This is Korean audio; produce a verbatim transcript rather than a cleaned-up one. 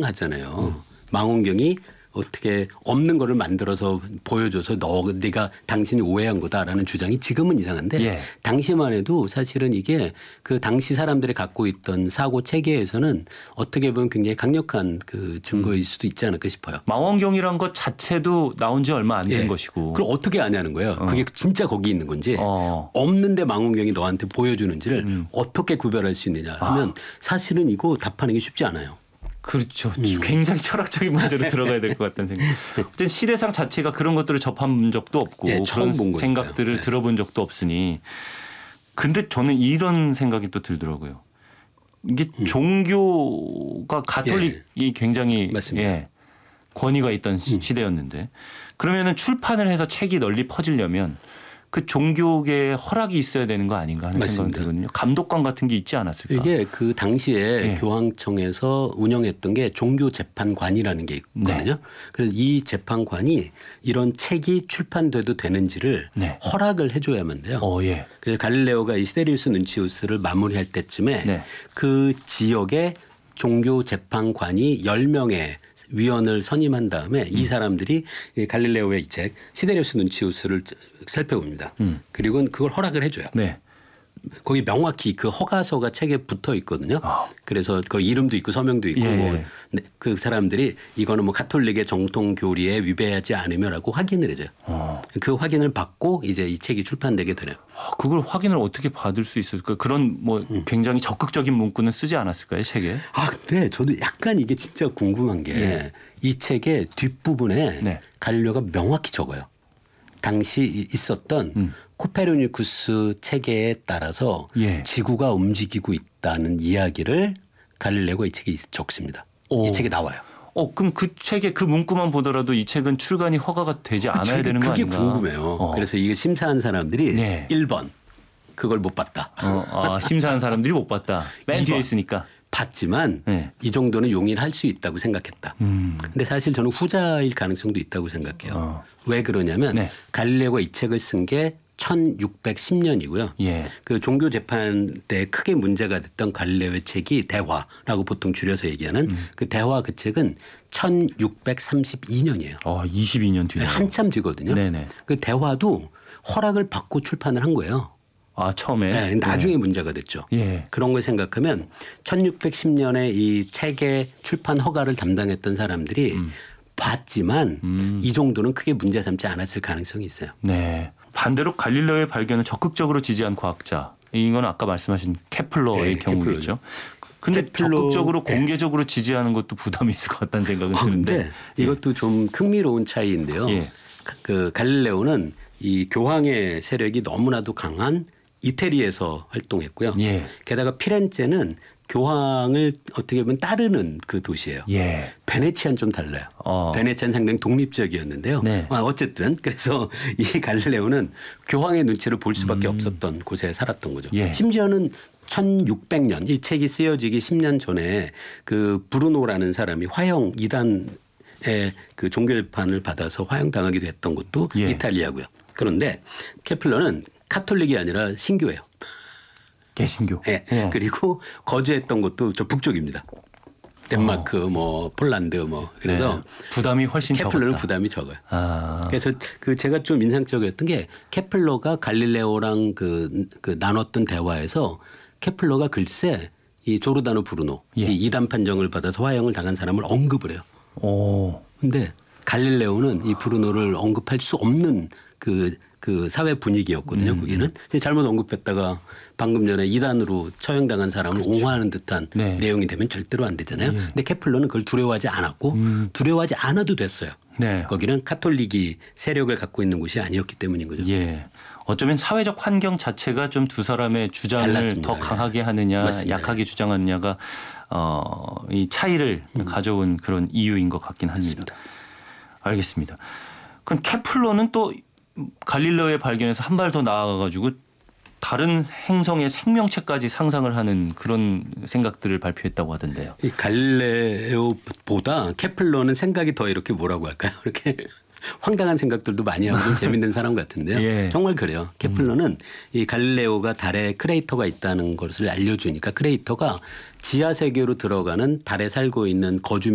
이상하잖아요. 음. 망원경이 어떻게 없는 거를 만들어서 보여줘서 너 네가 당신이 오해한 거다라는 주장이 지금은 이상한데 예. 당시만 해도 사실은 이게 그 당시 사람들이 갖고 있던 사고 체계에서는 어떻게 보면 굉장히 강력한 그 증거일 수도 있지 않을까 싶어요. 망원경이란 것 자체도 나온 지 얼마 안 된 예. 것이고. 그걸 어떻게 아냐는 거예요. 어. 그게 진짜 거기 있는 건지 어. 없는데 망원경이 너한테 보여주는지를 음. 어떻게 구별할 수 있느냐 하면 아. 사실은 이거 답하는 게 쉽지 않아요. 그렇죠. 음. 굉장히 철학적인 문제로 들어가야 될 것 같다는 생각. 어쨌든 시대상 자체가 그런 것들을 접한 적도 없고 예, 그런 생각들을 네. 들어본 적도 없으니. 근데 저는 이런 생각이 또 들더라고요. 이게 음. 종교가 가톨릭이 예. 굉장히 예, 권위가 있던 음. 시대였는데 그러면은 출판을 해서 책이 널리 퍼지려면 그 종교계의 허락이 있어야 되는 거 아닌가 하는 생각이 들거든요. 감독관 같은 게 있지 않았을까. 이게 그 당시에 네. 교황청에서 운영했던 게 종교재판관이라는 게 있거든요. 네. 그래서 이 재판관이 이런 책이 출판돼도 되는지를 네. 허락을 해줘야만 돼요. 어, 예. 그래서 갈릴레오가 이 시데리우스 눈치우스를 마무리할 때쯤에 네. 그 지역의 종교재판관이 열 명의 위원을 선임한 다음에 음. 이 사람들이 갈릴레오의 이 책 시데리우스 눈치우스를 살펴봅니다. 음. 그리고 그걸 허락을 해줘요. 네. 거기 명확히 그 허가서가 책에 붙어 있거든요. 어. 그래서 그 이름도 있고 서명도 있고 예. 뭐 그 사람들이 이거는 뭐 가톨릭의 정통 교리에 위배하지 않으며라고 확인을 해줘요. 어. 그 확인을 받고 이제 이 책이 출판되게 되네요. 그걸 확인을 어떻게 받을 수 있을까요? 그런 뭐 음. 굉장히 적극적인 문구는 쓰지 않았을까요, 책에? 아, 근데 저도 약간 이게 진짜 궁금한 게 이 예. 책의 뒷부분에 네. 갈릴레오가 명확히 적어요. 당시 있었던 음. 코페르니쿠스 체계에 따라서 예. 지구가 움직이고 있다는 이야기를 갈릴레오가 이 책에 적습니다. 오. 이 책에 나와요. 어, 그럼 그 책에 그 문구만 보더라도 이 책은 출간이 허가가 되지 그 않아야 되는 거 아닌가? 그게 궁금해요. 어. 그래서 이게 심사한 사람들이 네. 일 번 그걸 못 봤다. 어, 아, 심사한 사람들이 못 봤다. 맨 뒤에 있으니까. 봤지만 네. 이 정도는 용인할 수 있다고 생각했다. 음. 근데 사실 저는 후자일 가능성도 있다고 생각해요. 어. 왜 그러냐면 네. 갈릴레오가 이 책을 쓴 게 천육백십 년이고요. 예. 그 종교 재판 때 크게 문제가 됐던 갈릴레오의 책이 대화라고 보통 줄여서 얘기하는 음. 그 대화 그 책은 천육백삼십이 년이에요. 아, 이십이 년 뒤에. 한참 뒤거든요. 네네. 그 대화도 허락을 받고 출판을 한 거예요. 아, 처음에? 네, 나중에 네. 문제가 됐죠. 예. 그런 걸 생각하면 천육백십 년에 이 책의 출판 허가를 담당했던 사람들이 음. 봤지만 음. 이 정도는 크게 문제 삼지 않았을 가능성이 있어요. 네. 반대로 갈릴레오의 발견을 적극적으로 지지한 과학자. 이건 아까 말씀하신 케플러의 네, 경우겠죠. 근데 케플러, 적극적으로 네. 공개적으로 지지하는 것도 부담이 있을 것 같다는 생각은 아, 드는데. 예. 이것도 좀 흥미로운 차이인데요. 예. 그 갈릴레오는 이 교황의 세력이 너무나도 강한 이태리에서 활동했고요. 예. 게다가 피렌체는 교황을 어떻게 보면 따르는 그 도시예요. 예. 베네치아는 좀 달라요. 어. 베네치아는 상당히 독립적이었는데요. 네. 어쨌든 그래서 이 갈릴레오는 교황의 눈치를 볼 수밖에 음. 없었던 곳에 살았던 거죠. 예. 심지어는 천육백 년 이 책이 쓰여지기 십 년 전에 그 브루노라는 사람이 화형 이단의 그 종교재판을 받아서 화형당하기도 했던 것도 예. 이탈리아고요. 그런데 케플러는 카톨릭이 아니라 신교예요. 개신교. 네. 어. 그리고 거주했던 곳도 저 북쪽입니다. 덴마크, 어. 뭐 폴란드, 뭐 그래서 네. 부담이 훨씬 적었다. 케플러는 부담이 적어요. 아. 그래서 그 제가 좀 인상적이었던 게 케플러가 갈릴레오랑 그, 그 나눴던 대화에서 케플러가 글쎄 이 조르다노 브루노 예. 이 이단 판정을 받아서 화형을 당한 사람을 언급을 해요. 오. 근데 갈릴레오는 이 브루노를 언급할 수 없는 그 그 사회 분위기였거든요. 음. 거기는 잘못 언급했다가 방금 전에 이단으로 처형당한 사람을 그렇죠. 옹호하는 듯한 네. 내용이 되면 절대로 안 되잖아요. 예. 근데 케플러는 그걸 두려워하지 않았고 음. 두려워하지 않아도 됐어요. 네. 거기는 카톨릭이 세력을 갖고 있는 곳이 아니었기 때문인 거죠. 예. 어쩌면 사회적 환경 자체가 좀 두 사람의 주장을 달랐습니다. 더 강하게 하느냐 맞습니다. 약하게 주장하느냐가 어, 이 차이를 음. 가져온 그런 이유인 것 같긴 합니다. 맞습니다. 알겠습니다. 그럼 케플러는 또 갈릴레오의 발견에서 한 발 더 나아가가지고 다른 행성의 생명체까지 상상을 하는 그런 생각들을 발표했다고 하던데요. 이 갈릴레오보다 케플러는 생각이 더 이렇게 뭐라고 할까요? 이렇게 황당한 생각들도 많이 하고 좀 재밌는 사람 같은데요. 예. 정말 그래요. 케플러는 음. 이 갈릴레오가 달에 크레이터가 있다는 것을 알려주니까 크레이터가 지하 세계로 들어가는 달에 살고 있는 거주